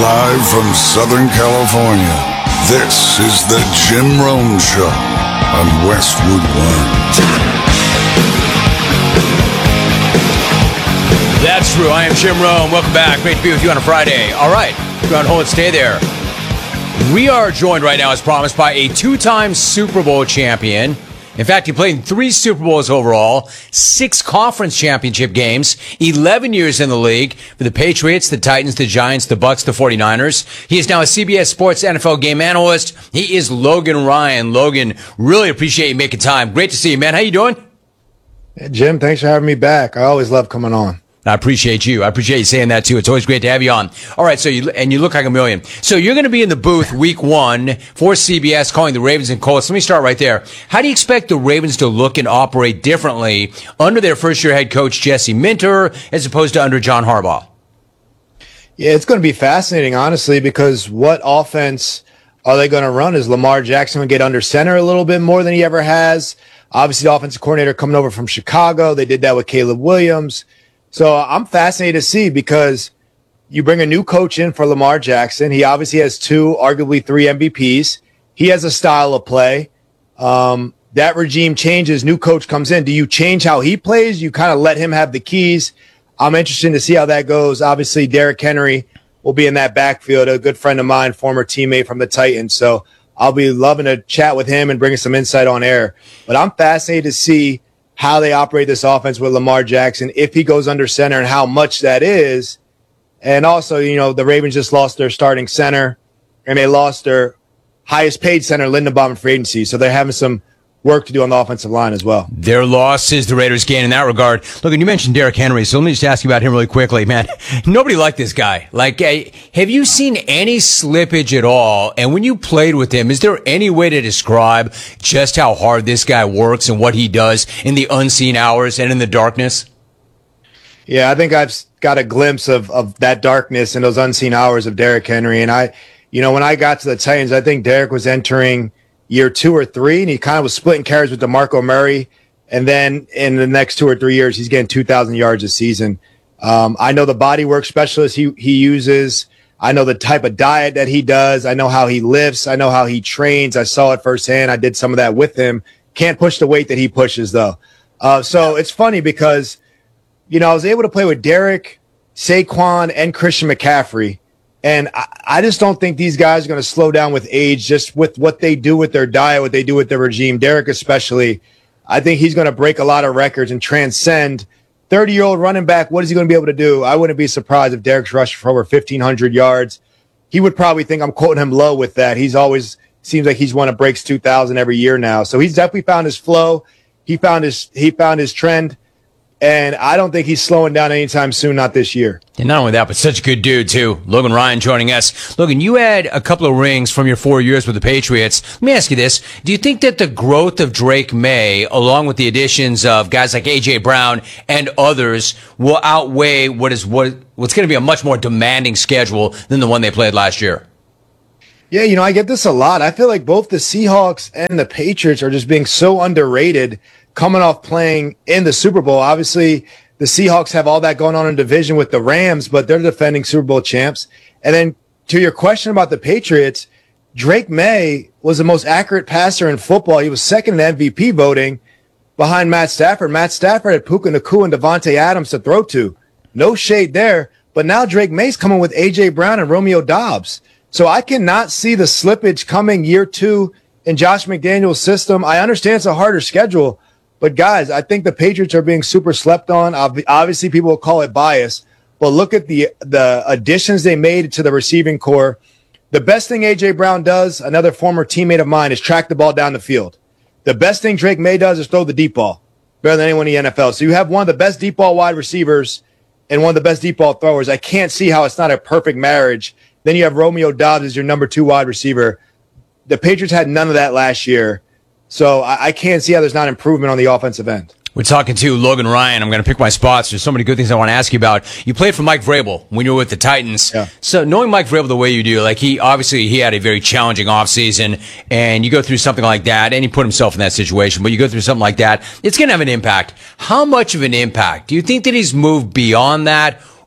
Live from Southern California, this is the Jim Rome Show on Westwood One. That's true. I am Jim Rome. Welcome back. Great to be with you on a Friday. All right. Go on, hold it. Stay there. We are joined right now, as promised, by a two-time Super Bowl champion. In fact, he played in 3 Super Bowls overall, 6 conference championship games, 11 years in the league for the Patriots, the Titans, the Giants, the Bucks, the 49ers. He is now a CBS Sports NFL game analyst. He is Logan Ryan. Logan, really appreciate you making time. Great to see you, man. How you doing? Hey, Jim, thanks for having me back. I always love coming on. I appreciate you. I appreciate you saying that, too. It's always great to have you on. All right, so you look like a million. So you're going to be in the booth week 1 for CBS calling the Ravens and Colts. Let me start right there. How do you expect the Ravens to look and operate differently under their first-year head coach, Jesse Minter, as opposed to under John Harbaugh? Yeah, it's going to be fascinating, honestly, because what offense are they going to run? Is Lamar Jackson going to get under center a little bit more than he ever has? Obviously, the offensive coordinator coming over from Chicago. They did that with Caleb Williams. So I'm fascinated to see, because you bring a new coach in for Lamar Jackson. He obviously has 2, arguably 3 MVPs. He has a style of play. That regime changes. New coach comes in. Do you change how he plays? You kind of let him have the keys. I'm interested to see how that goes. Obviously, Derrick Henry will be in that backfield, a good friend of mine, former teammate from the Titans. So I'll be loving to chat with him and bring some insight on air. But I'm fascinated to see how they operate this offense with Lamar Jackson, if he goes under center, and how much that is. And also, you know, the Ravens just lost their starting center, and they lost their highest paid center, Lindenbaum, in free agency. So they're having some work to do on the offensive line as well. Their loss is the Raiders' gain in that regard. Look, and you mentioned Derrick Henry, so let me just ask you about him really quickly, man. Nobody liked this guy. Like, have you seen any slippage at all? And when you played with him, is there any way to describe just how hard this guy works and what he does in the unseen hours and in the darkness? Yeah, I think I've got a glimpse of that darkness and those unseen hours of Derrick Henry. And when I got to the Titans, I think Derrick was entering year 2 or 3, and he kind of was splitting carries with DeMarco Murray. And then in the next 2 or 3 years, he's getting 2,000 yards a season. I know the body work specialist he uses. I know the type of diet that he does. I know how he lifts. I know how he trains. I saw it firsthand. I did some of that with him. Can't push the weight that he pushes, though. So it's funny because, I was able to play with Derrick, Saquon, and Christian McCaffrey. And I just don't think these guys are going to slow down with age, just with what they do with their diet, what they do with their regime. Derrick especially, I think he's going to break a lot of records and transcend. 30-year-old running back, what is he going to be able to do? I wouldn't be surprised if Derrick's rushed for over 1,500 yards. He would probably think I'm quoting him low with that. He's always seems like he's one that breaks 2,000 every year now. So he's definitely found his flow. He found his trend. And I don't think he's slowing down anytime soon, not this year. And not only that, but such a good dude, too. Logan Ryan joining us. Logan, you had a couple of rings from your 4 years with the Patriots. Let me ask you this. Do you think that the growth of Drake May, along with the additions of guys like A.J. Brown and others, will outweigh what's going to be a much more demanding schedule than the one they played last year? Yeah, I get this a lot. I feel like both the Seahawks and the Patriots are just being so underrated coming off playing in the Super Bowl. Obviously, the Seahawks have all that going on in division with the Rams, but they're defending Super Bowl champs. And then to your question about the Patriots, Drake May was the most accurate passer in football. He was second in MVP voting behind Matt Stafford. Matt Stafford had Puka Nacua and Devontae Adams to throw to. No shade there. But now Drake May's coming with A.J. Brown and Romeo Doubs. So I cannot see the slippage coming year 2 in Josh McDaniel's system. I understand it's a harder schedule, but guys, I think the Patriots are being super slept on. Obviously, people will call it bias, but look at the additions they made to the receiving core. The best thing A.J. Brown does, another former teammate of mine, is track the ball down the field. The best thing Drake May does is throw the deep ball, better than anyone in the NFL. So you have one of the best deep ball wide receivers and one of the best deep ball throwers. I can't see how it's not a perfect marriage. Then you have Romeo Doubs as your number 2 wide receiver. The Patriots had none of that last year. So I can't see how there's not improvement on the offensive end. We're talking to Logan Ryan. I'm going to pick my spots. There's so many good things I want to ask you about. You played for Mike Vrabel when you were with the Titans. Yeah. So knowing Mike Vrabel the way you do, like he had a very challenging offseason, and you go through something like that, and he put himself in that situation, but you go through something like that, it's going to have an impact. How much of an impact? Do you think that he's moved beyond that,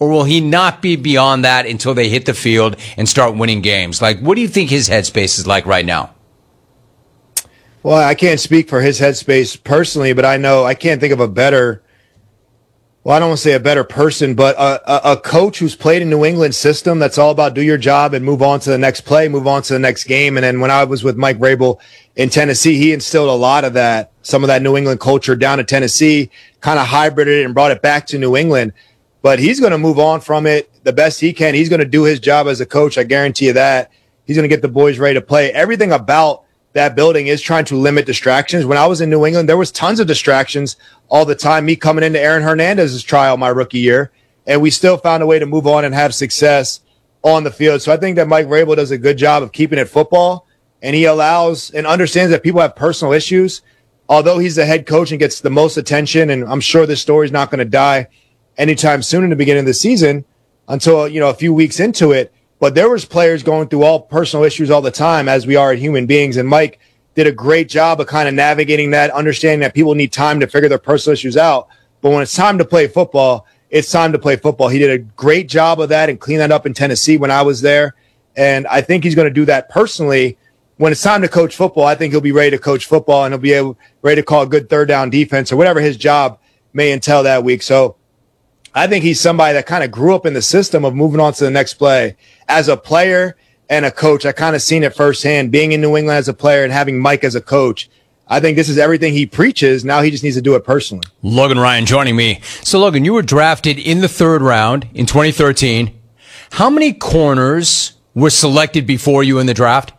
or will he not be beyond that until they hit the field and start winning games? Like, what do you think his headspace is like right now? Well, I can't speak for his headspace personally, but I know I can't think of a better, well, I don't want to say a better person, but a coach who's played in New England system that's all about do your job and move on to the next play, move on to the next game. And then when I was with Mike Vrabel in Tennessee, he instilled a lot of that, some of that New England culture down to Tennessee, kind of hybrided it and brought it back to New England. But he's going to move on from it the best he can. He's going to do his job as a coach. I guarantee you that. He's going to get the boys ready to play. Everything about that building is trying to limit distractions. When I was in New England, there was tons of distractions all the time. Me coming into Aaron Hernandez's trial my rookie year, and we still found a way to move on and have success on the field. So I think that Mike Vrabel does a good job of keeping it football, and he allows and understands that people have personal issues. Although he's the head coach and gets the most attention, and I'm sure this story is not going to die anytime soon in the beginning of the season until, a few weeks into it. But there was players going through all personal issues all the time, as we are human beings. And Mike did a great job of kind of navigating that, understanding that people need time to figure their personal issues out. But when it's time to play football, it's time to play football. He did a great job of that and clean that up in Tennessee when I was there. And I think he's going to do that personally. When it's time to coach football, I think he'll be ready to coach football, and he'll be ready to call a good third down defense or whatever his job may entail that week. So I think he's somebody that kind of grew up in the system of moving on to the next play. As a player and a coach, I kind of seen it firsthand, being in New England as a player and having Mike as a coach. I think this is everything he preaches. Now he just needs to do it personally. Logan Ryan joining me. So, Logan, you were drafted in the 3rd round in 2013. How many corners were selected before you in the draft?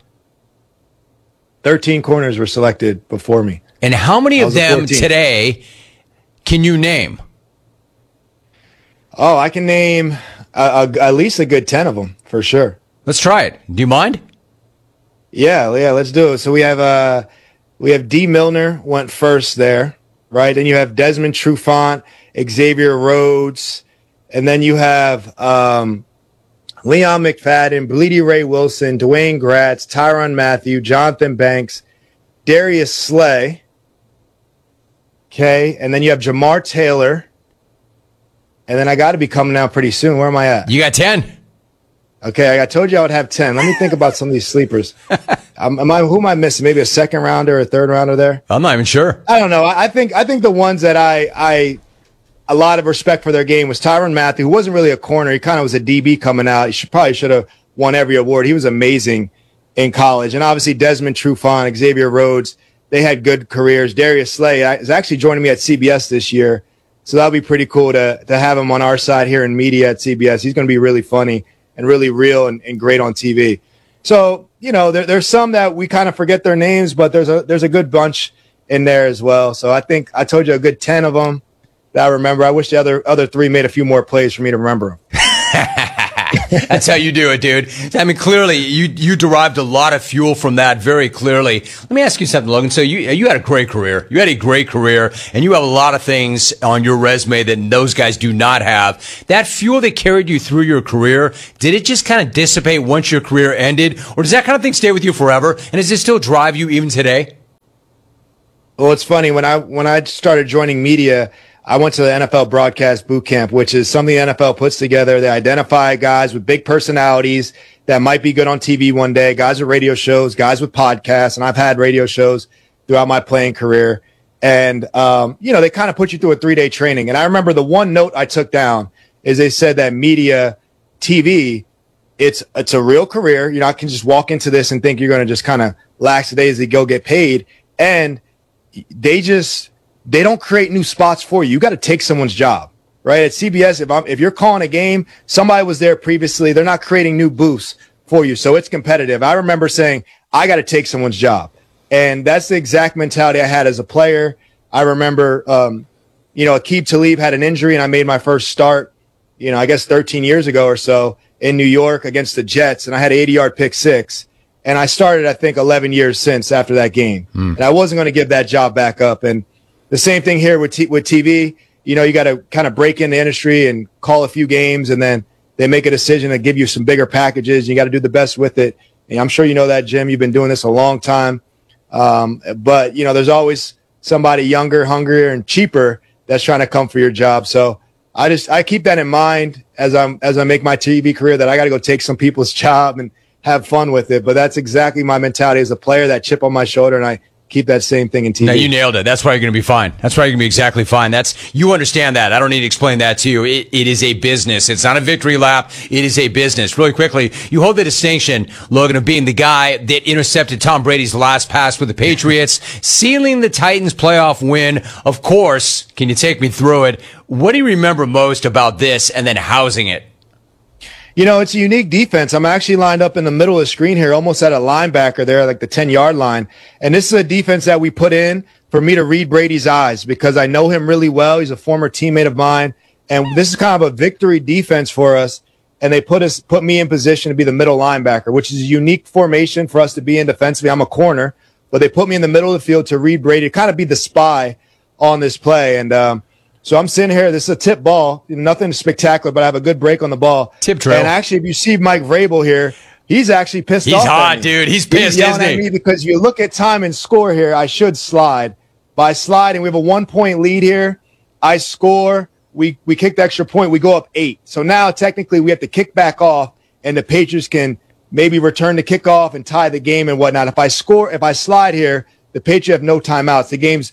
13 corners were selected before me. And how many of them today can you name? Oh, I can name at least a good 10 of them for sure. Let's try it. Do you mind? Yeah, let's do it. So we have D. Milner went first there, right? Then you have Desmond Trufant, Xavier Rhodes, and then you have Leon McFadden, Bleedy Ray Wilson, Dwayne Gratz, Tyrann Mathieu, Jonathan Banks, Darius Slay. Okay, and then you have Jamar Taylor. And then I got to be coming out pretty soon. Where am I at? You got 10. Okay, I told you I would have 10. Let me think about some of these sleepers. Who am I missing? Maybe a 2nd rounder or a 3rd rounder there? I'm not even sure. I don't know. I think the ones that I a lot of respect for their game was Tyrann Mathieu, who wasn't really a corner. He kind of was a DB coming out. He probably should have won every award. He was amazing in college. And obviously Desmond Trufant, Xavier Rhodes, they had good careers. Darius Slay is actually joining me at CBS this year. So that'll be pretty cool to have him on our side here in media at CBS. He's going to be really funny and really real and great on TV. So, there's some that we kind of forget their names, but there's a good bunch in there as well. So I think I told you a good 10 of them that I remember. I wish the other 3 made a few more plays for me to remember them. That's how you do it, dude. I mean, clearly, you derived a lot of fuel from that very clearly. Let me ask you something, Logan. So you had a great career. You had a great career, and you have a lot of things on your resume that those guys do not have. That fuel that carried you through your career, did it just kind of dissipate once your career ended? Or does that kind of thing stay with you forever? And does it still drive you even today? Well, it's funny. When I started joining media, I went to the NFL Broadcast Boot Camp, which is something the NFL puts together. They identify guys with big personalities that might be good on TV one day, guys with radio shows, guys with podcasts. And I've had radio shows throughout my playing career. And, they kind of put you through a 3-day training. And I remember the one note I took down is they said that media, TV, it's a real career. You're not going to just walk into this and think you're going to just kind of lackadaisically go get paid. And they don't create new spots for you. You got to take someone's job, right? At CBS, if you're calling a game, somebody was there previously. They're not creating new booths for you. So it's competitive. I remember saying, I got to take someone's job. And that's the exact mentality I had as a player. I remember, Aqib Talib had an injury and I made my first start, I guess 13 years ago or so in New York against the Jets. And I had an 80-yard pick six. And I started, I think, 11 years since after that game. And I wasn't going to give that job back up. And the same thing here with TV. You got to kind of break in the industry and call a few games, and then they make a decision to give you some bigger packages. You got to do the best with it. And I'm sure you know that, Jim. You've been doing this a long time. But, there's always somebody younger, hungrier, and cheaper that's trying to come for your job. So I keep that in mind as I make my TV career, that I got to go take some people's job and have fun with it. But that's exactly my mentality as a player, that chip on my shoulder, and I keep that same thing in TV. Now, you nailed it. That's why you're going to be fine. That's why you're going to be exactly fine. You understand that. I don't need to explain that to you. It is a business. It's not a victory lap. It is a business. Really quickly, you hold the distinction, Logan, of being the guy that intercepted Tom Brady's last pass with the Patriots, sealing the Titans' playoff win. Of course, can you take me through it? What do you remember most about this and then housing it? You know, it's a unique defense. I'm actually lined up in the middle of the screen here, almost at a linebacker there, like the 10-yard line. And this is a defense that we put in for me to read Brady's eyes, because I know him really well. He's a former teammate of mine. And this is kind of a victory defense for us. And they put me in position to be the middle linebacker, which is a unique formation for us to be in defensively. I'm a corner, but they put me in the middle of the field to read Brady, to kind of be the spy on this play. And, so I'm sitting here. This is a tip ball, nothing spectacular, but I have a good break on the ball. Tip trail. And actually, if you see Mike Vrabel here, he's actually pissed off. He's hot, dude. He's pissed, yelling isn't at he? me because you look at time and score here. I should slide. By sliding, we have a 1-point lead here. I score. We kick the extra point. We go up 8. So now technically we have to kick back off, and the Patriots can maybe return the kickoff and tie the game and whatnot. If I slide here, the Patriots have no timeouts. The game's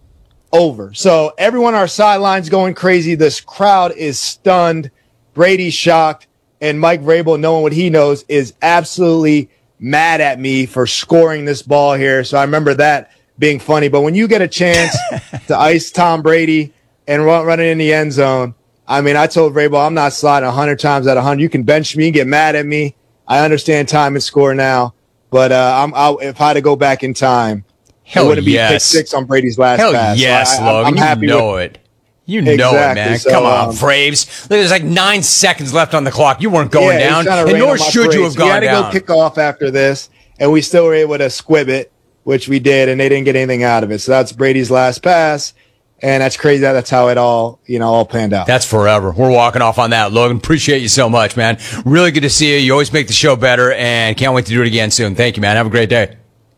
over. So everyone on our sidelines going crazy. This crowd is stunned. Brady's shocked. And Mike Vrabel, knowing what he knows, is absolutely mad at me for scoring this ball here. So I remember that being funny. But when you get a chance to ice Tom Brady and run it in the end zone, I mean, I told Vrabel, I'm not sliding 100 times out of 100. You can bench me, get mad at me. I understand time and score now. But if I had to go back in time, Hell it wouldn't be yes. pick 6 on Brady's last Hell pass. yes, so Logan. I'm happy you know with it. You know it, man. So, Come on, Braves. There's like 9 seconds left on the clock. You weren't going down, and nor should you have gone down. We had to go kick off after this, and we still were able to squib it, which we did, and they didn't get anything out of it. So that's Brady's last pass, and that's crazy. That's how it all panned out. That's forever. We're walking off on that, Logan. Appreciate you so much, man. Really good to see you. You always make the show better, and can't wait to do it again soon. Thank you, man. Have a great day.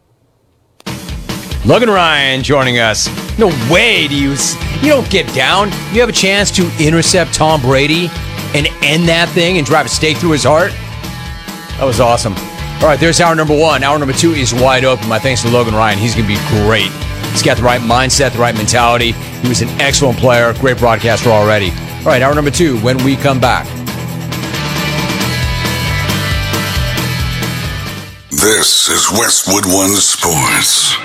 Logan Ryan joining us. No way you don't get down. You have a chance to intercept Tom Brady and end that thing and drive a stake through his heart. That was awesome. All right, there's hour number 1. Hour number 2 is wide open. My thanks to Logan Ryan. He's going to be great. He's got the right mindset, the right mentality. He was an excellent player, great broadcaster already. All right, hour number 2 when we come back. This is Westwood One Sports.